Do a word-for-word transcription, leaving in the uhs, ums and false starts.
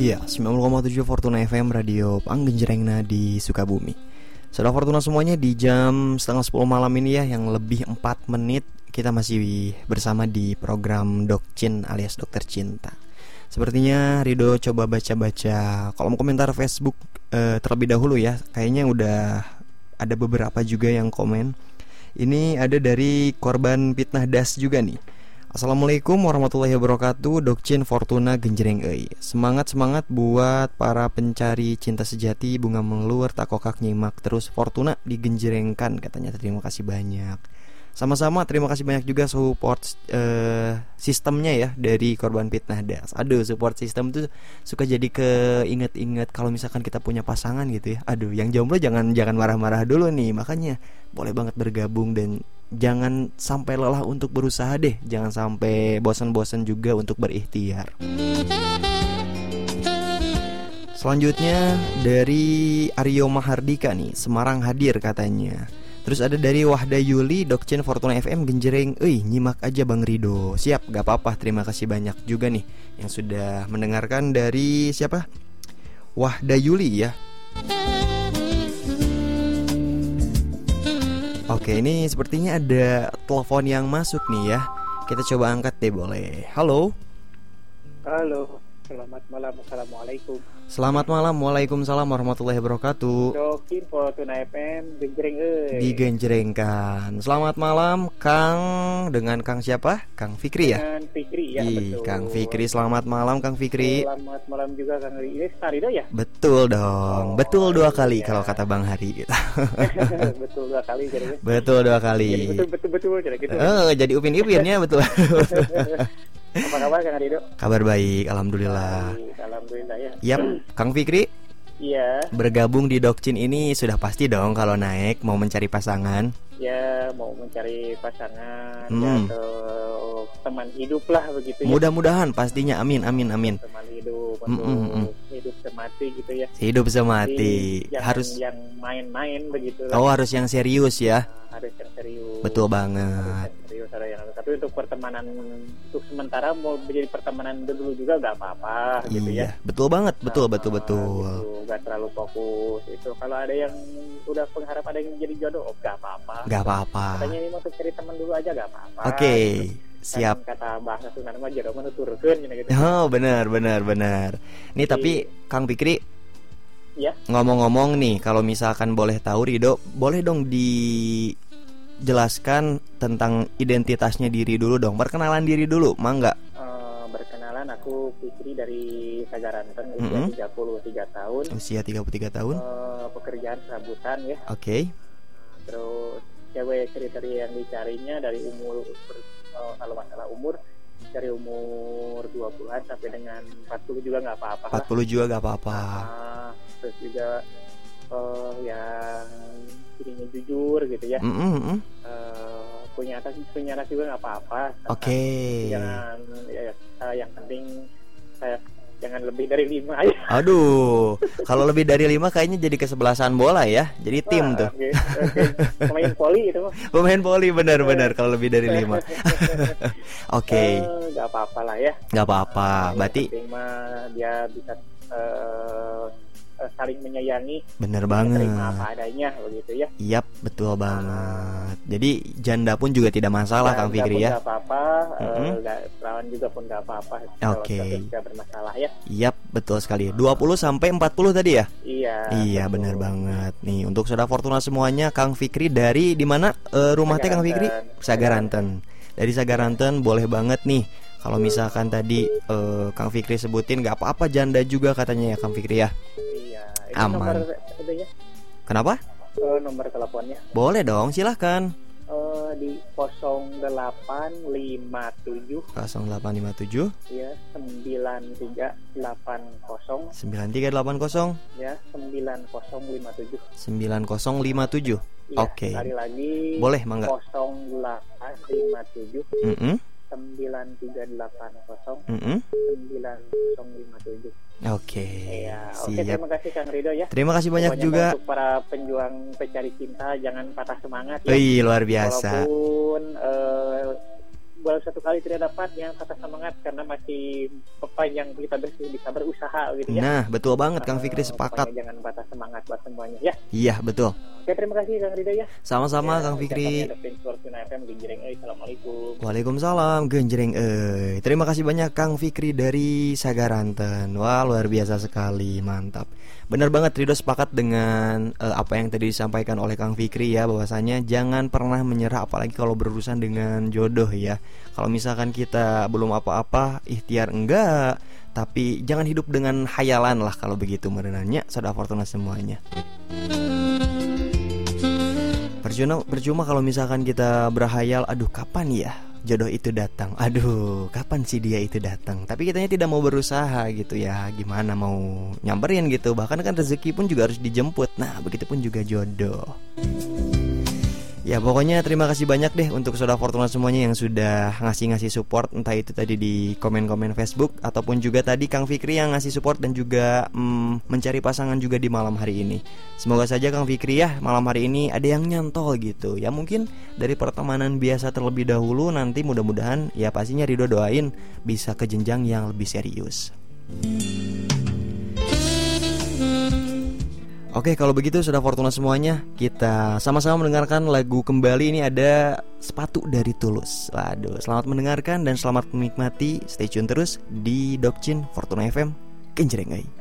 Iya, sembilan puluh koma tujuh Fortuna F M Radio Panggenjrengna di Sukabumi. Saudara Fortuna semuanya, di jam setengah sepuluh malam ini ya, yang lebih empat menit, kita masih bersama di program Dokcin alias Dokter Cinta. Sepertinya Rido coba baca-baca kolom komentar Facebook eh, terlebih dahulu ya. Kayaknya udah ada beberapa juga yang komen. Ini ada dari korban fitnah das juga nih. Assalamualaikum warahmatullahi wabarakatuh. Dokcin Fortuna Genjreng Euy. Semangat-semangat buat para pencari cinta sejati. Bunga melur tak kokak nyimak terus Fortuna digenjrengkan, katanya. Terima kasih banyak. Sama-sama, terima kasih banyak juga support uh, sistemnya ya dari korban fitnah das. Aduh, support sistem tuh suka jadi keinget-inget kalau misalkan kita punya pasangan gitu ya. Aduh, yang jomblo jangan jangan marah-marah dulu nih. Makanya boleh banget bergabung dan jangan sampai lelah untuk berusaha deh. Jangan sampai bosan-bosan juga untuk berikhtiar. Selanjutnya dari Aryo Mahardika nih, Semarang hadir katanya. Terus ada dari Wahda Yuli, Dokcin Fortuna F M Genjreng Euy, nyimak aja Bang Rido. Siap, gak apa-apa, terima kasih banyak juga nih yang sudah mendengarkan. Dari siapa? Wahda Yuli ya. Oke, ini sepertinya ada telepon yang masuk nih ya. Kita coba angkat deh, boleh. Halo. Halo, selamat malam. Assalamualaikum. Selamat malam. Waalaikumsalam warahmatullahi wabarakatuh. Dokcin Fortuna F M Genjreng Euy. Digenjrengkan. Selamat malam Kang. Dengan Kang siapa? Kang Fikri ya? Dengan Fikri ya, Ih, betul. Kang Fikri, selamat malam Kang Fikri. Selamat malam juga Kang Ri. Ini Starido ya? Betul dong. Oh, Betul dua iya. kali kalau kata Bang Hari gitu. Betul dua kali jadi. Betul dua kali. Jadi betul betul betul jadi gitu. Oh, jadi upin-ipin ya, betul. Apa kabar Kang Rido? Kabar baik, alhamdulillah. Baik, alhamdulillah ya. Yap, Kang Fikri, Iya, bergabung di Dokcin ini sudah pasti dong kalau naik mau mencari pasangan. ya mau mencari pasangan ya, Hmm. atau teman hidup lah begitu ya. Mudah-mudahan pastinya, amin amin amin. Teman hidup Mm, untuk mm, mm. hidup semati gitu ya. Hidup semati. Jadi, jangan Harus yang main-main begitu Oh, lah. harus yang serius ya. Harus yang serius. Betul Harus banget. yang serius ada yang tapi untuk pertemanan untuk sementara mau menjadi pertemanan dulu juga nggak apa-apa gitu ya. Iya, betul banget, betul Nah, betul betul. gitu, nggak terlalu fokus itu. Kalau ada yang udah pengharap ada yang jadi jodoh, oh nggak apa-apa. Gak apa-apa. Katanya ini mau cari teman dulu aja nggak apa-apa. Oke, Gitu. siap. Kan kata bahasa Sunda mah jodoh mah nuturkeun gitu. Oh, benar benar benar. Nih tapi Kang Fikri, Ya. ngomong-ngomong nih, kalau misalkan boleh tahu Rido, boleh dong dijelaskan tentang identitasnya diri dulu dong. Perkenalan diri dulu, mangga. Eh, berkenalan, aku Fikri dari Sagaranten, usia Mm-hmm. tiga puluh tiga tahun. Usia tiga puluh tiga tahun. Eh, pekerjaan serabutan ya. Oke. Terus cewek kriteria yang dicarinya dari umur ber- eh, kalau masalah umur dari umur dua puluhan sampai dengan empat puluh juga nggak apa-apa empat lah. puluh juga gak apa-apa. Nah, terus juga eh, yang dirinya jujur gitu ya. Mm, mm, mm. Eh, punya atas punya anak juga nggak apa-apa. Oke. Jangan ya, eh, yang penting saya jangan lebih dari lima aja. Aduh, kalau lebih dari lima kayaknya jadi kesebelasan bola ya. Jadi tim Wah, tuh. oke, oke. Pemain voli itu mah. Pemain voli, benar-benar kalau lebih dari lima. Oke, Eh, nggak apa-apa lah ya. nggak apa-apa. Yang Berarti penting mah dia bisa eh, eh, saling menyayangi, bener banget. terima apa adanya begitu ya. Yap, betul banget. Jadi janda pun juga tidak masalah, Nah, Kang Fikri pun ya. nggak apa-apa, eh, Mm-mm. nggak- perawan juga pun nggak apa-apa. Oke. Kalau tidak bermasalah ya. Yap, betul sekali. dua puluh sampai empat puluh tadi ya? Iya. Iya, betul. benar banget. Nih, untuk Saudara Fortuna semuanya, Kang Fikri dari di mana eh, rumahnya Kang Fikri? Sagaranten. Sagaranten. Dari Sagaranten boleh banget nih. Kalau misalkan tadi eh, Kang Fikri sebutin nggak apa-apa, janda juga katanya ya Kang Fikri ya. Iya. Ini Aman. nomor itunya, Kenapa? eh, nomor teleponnya Boleh dong, silahkan. eh, di nol delapan lima tujuh nol delapan lima tujuh ya sembilan tiga delapan nol sembilan tiga delapan nol ya sembilan nol lima tujuh. sembilan nol lima tujuh. Iya, Oke. sekali lagi. Boleh, mangga. nol delapan lima tujuh Mm-mm. sembilan tiga delapan nol Mm-mm. sembilan nol lima tujuh. Oke. Iya, oke, Siap. terima kasih Kang Rido ya. Terima kasih banyak Pokoknya juga. untuk para penjuang pencari cinta jangan patah semangat ya. Wih, luar biasa. Walaupun eh, baru satu kali tidak dapat yang patah semangat karena masih yang kita bisa berusaha gitu ya. Nah, betul banget Kang Fikri, sepakat. Jangan patah semangat buat semuanya ya. Iya, betul. Oke, terima kasih Kang Rida ya. Sama-sama ya, Kang Fikri. Assalamualaikum. Waalaikumsalam, genjreng eh. Terima kasih banyak Kang Fikri dari Sagaranten. Wah, luar biasa sekali, mantap. Benar banget, Rido sepakat dengan uh, apa yang tadi disampaikan oleh Kang Fikri ya, bahwasanya jangan pernah menyerah apalagi kalau berurusan dengan jodoh ya. Kalau misalkan kita belum apa-apa, ikhtiar enggak, tapi jangan hidup dengan hayalan lah kalau begitu merenanya. Saudara Fortuna semuanya. Percuma, percuma kalau misalkan kita berhayal, aduh kapan ya jodoh itu datang, aduh kapan sih dia itu datang, tapi kitanya tidak mau berusaha gitu ya, gimana mau nyamperin gitu. Bahkan kan rezeki pun juga harus dijemput. Nah begitu pun juga jodoh. Ya pokoknya terima kasih banyak deh untuk Saudara Fortuna semuanya yang sudah ngasih-ngasih support, entah itu tadi di komen-komen Facebook ataupun juga tadi Kang Fikri yang ngasih support dan juga mm, mencari pasangan juga di malam hari ini. Semoga saja Kang Fikri ya malam hari ini ada yang nyantol gitu. Ya mungkin dari pertemanan biasa terlebih dahulu, nanti mudah-mudahan ya pastinya Ridho doain bisa ke jenjang yang lebih serius. Oke, kalau begitu sudah Fortuna semuanya, kita sama-sama mendengarkan lagu kembali. Ini ada Sepatu dari Tulus. Waduh, selamat mendengarkan dan selamat menikmati. Stay tune terus di Dokcin Fortuna F M Kenjrengai.